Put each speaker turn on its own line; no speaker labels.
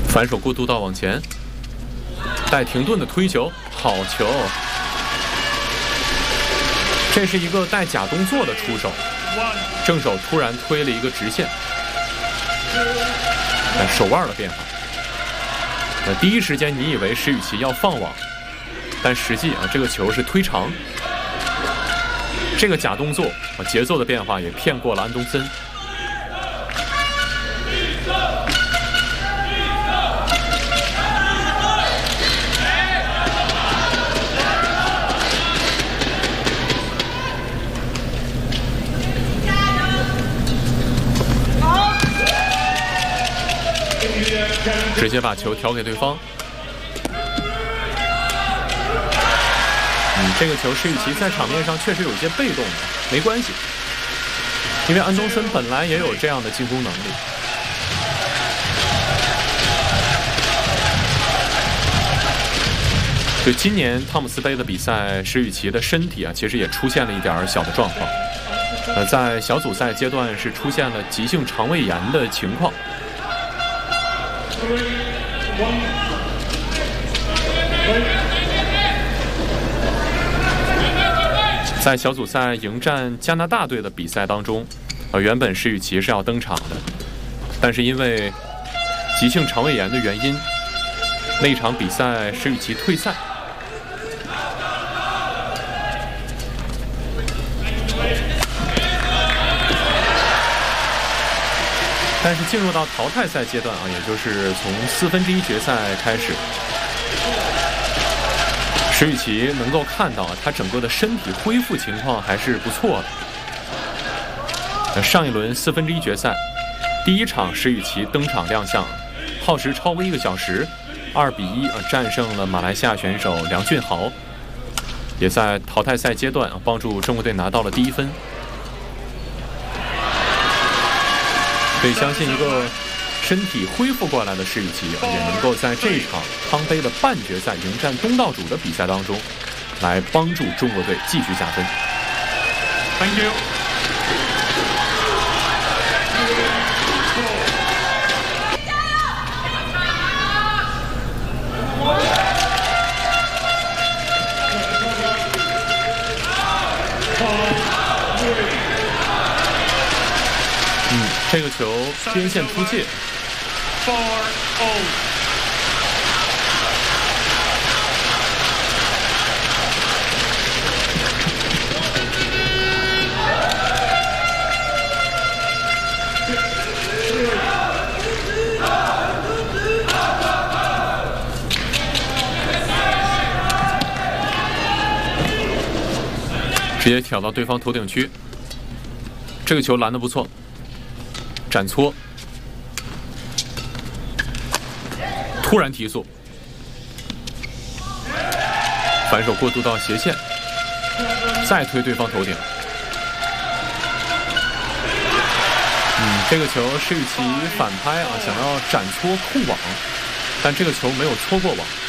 反手过渡到往前，带停顿的推球，好球！这是一个带假动作的出手，正手突然推了一个直线，手腕的变化。第一时间你以为石宇奇要放网，但实际这个球是推长。这个假动作节奏的变化也骗过了安东森。直接把球调给对方。这个球石宇奇在场面上确实有一些被动的，没关系，因为安东森本来也有这样的进攻能力。就今年汤姆斯杯的比赛，石宇奇的身体其实也出现了一点小的状况。在小组赛阶段是出现了急性肠胃炎的情况。在小组赛迎战加拿大队的比赛当中，原本石宇奇是要登场的，但是因为急性肠胃炎的原因，那场比赛石宇奇退赛。但是进入到淘汰赛阶段也就是从1/4决赛开始，石宇奇能够看到他整个的身体恢复情况还是不错的。上一轮1/4决赛，第一场石宇奇登场亮相，耗时超过1个小时，2-1战胜了马来西亚选手梁俊豪，也在淘汰赛阶段帮助中国队拿到了第1分。所以相信一个身体恢复过来的石宇奇也能够在这场康杯的半决赛迎战东道主的比赛当中，来帮助中国队继续加分。
Thank you.
这个球边线出界。直接挑到对方头顶区，这个球拦得不错。斩搓，突然提速，反手过渡到斜线，再推对方头顶。这个球石宇奇反拍想要斩搓控网，但这个球没有搓过网。